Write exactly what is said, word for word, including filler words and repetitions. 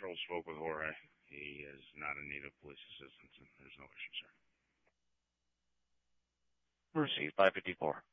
Patrol spoke with Jorge. He is not in need of police assistance, and there's no issue, sir. Received, five fifty-four.